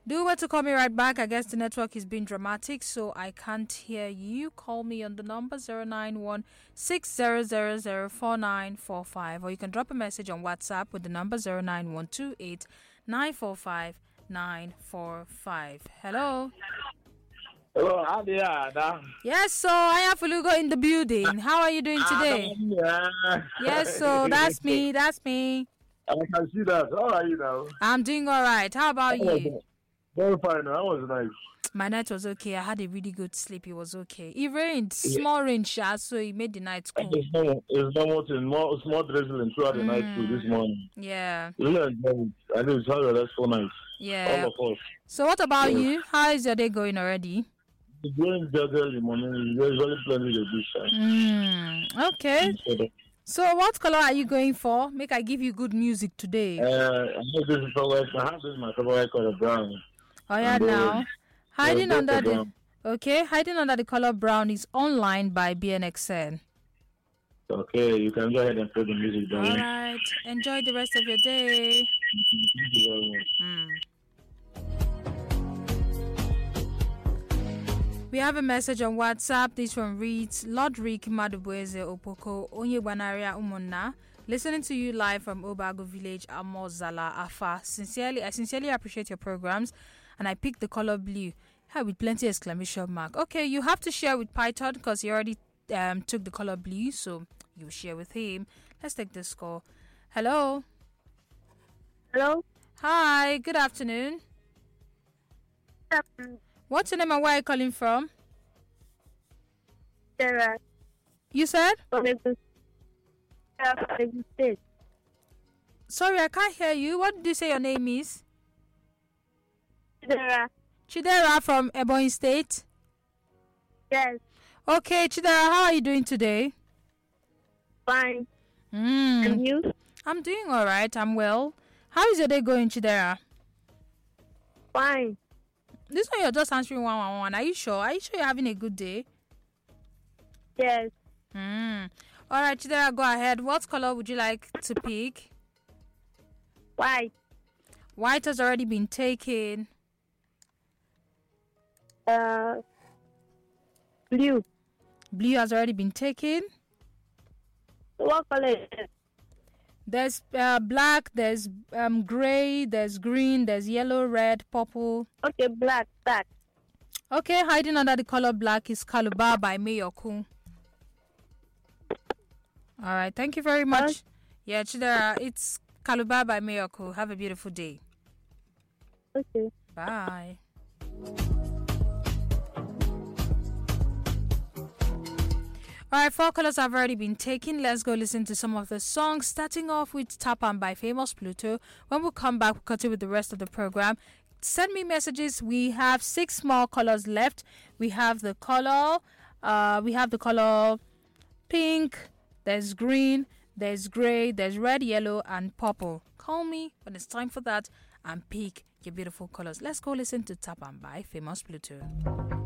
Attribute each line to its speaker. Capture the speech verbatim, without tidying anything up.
Speaker 1: Do what to call me right back. I guess the network is being dramatic, so I can't hear you. Call me on the number zero nine one six zero zero zero four nine four five, or you can drop a message on WhatsApp with the number zero nine one two eight nine four five nine four five. Hello.
Speaker 2: Hello, Adia.
Speaker 1: Yes, so I have Fulugo in the building. How are you doing today? Yes, so that's me. That's me.
Speaker 2: I can see that. How are you now?
Speaker 1: I'm doing all right. How about
Speaker 2: How was
Speaker 1: you?
Speaker 2: it? Very fine. That was nice.
Speaker 1: My night was okay. I had a really good sleep. It was okay. It rained, small rain, sha, so it made the night cool.
Speaker 2: It's normal. It's normal thing. More small drizzling throughout the night too this morning.
Speaker 1: Yeah.
Speaker 2: Really enjoyed it. I know it's how that's so nice.
Speaker 1: Yeah.
Speaker 2: All of us.
Speaker 1: So what about
Speaker 2: Yeah.
Speaker 1: you? How is your day going already?
Speaker 2: It's going better in the morning. There's only plenty to do, sir.
Speaker 1: Mm, okay. So what color are you going for? Make I give you good music today.
Speaker 2: Uh, I know this is favorite. I have this is my favorite color, brown.
Speaker 1: Oh yeah,
Speaker 2: And, uh,
Speaker 1: now hiding
Speaker 2: yeah,
Speaker 1: under the
Speaker 2: brown.
Speaker 1: okay, hiding under the color brown is online by B N X N.
Speaker 2: Okay, you can go ahead and play the music,
Speaker 1: All
Speaker 2: darling.
Speaker 1: right, enjoy the rest of your day.
Speaker 2: Thank you very much.
Speaker 1: Mm. We have a message on WhatsApp. This one reads, Lord Rick Madubueze Opoko Onye Banaria Umona. Listening to you live from Obago Village, Amozala, Afa. Sincerely, I sincerely appreciate your programs, and I picked the color blue. Yeah, with plenty exclamation mark. Okay, you have to share with Python because he already um, took the color blue, so you share with him. Let's take this call. Hello.
Speaker 3: Hello.
Speaker 1: Hi. Good afternoon.
Speaker 3: Um,
Speaker 1: What's your name and where are you calling from?
Speaker 3: Sarah.
Speaker 1: You said?
Speaker 3: From Lagos. Sarah from Lagos State.
Speaker 1: Sorry, I can't hear you. What did you say your name is?
Speaker 3: Sarah.
Speaker 1: Chidera from Ebonyi State.
Speaker 3: Yes.
Speaker 1: Okay, Chidera, how are you doing today?
Speaker 3: Fine.
Speaker 1: Mm.
Speaker 3: And you?
Speaker 1: I'm doing all right. I'm well. How is your day going, Chidera?
Speaker 3: Fine.
Speaker 1: This one you're just answering one one one. Are you sure? Are you sure you're having a good day?
Speaker 3: Yes.
Speaker 1: Mm. All right, Chidera, go ahead. What color would you like to pick?
Speaker 3: White.
Speaker 1: White has already been taken.
Speaker 3: Uh. Blue.
Speaker 1: Blue has already been taken.
Speaker 3: What color is it?
Speaker 1: There's uh, black, there's um gray, there's green, there's yellow, red, purple.
Speaker 3: Okay, black. Black.
Speaker 1: Okay, hiding under the color black is Kaluba by Mayoku. All right, thank you very much.
Speaker 3: Huh?
Speaker 1: Yeah, Chidera, it's Kaluba by Mayoku. Have a beautiful day.
Speaker 3: Okay.
Speaker 1: Bye. All right, four colors have already been taken. Let's go listen to some of the songs, starting off with Tapan by Famous Pluto. When we come back, we'll continue with the rest of the program. Send me messages. We have six more colors left. We have the color, uh, we have the color pink, there's green, there's gray, there's red, yellow, and purple. Call me when it's time for that and pick your beautiful colors. Let's go listen to Tapan by Famous Pluto.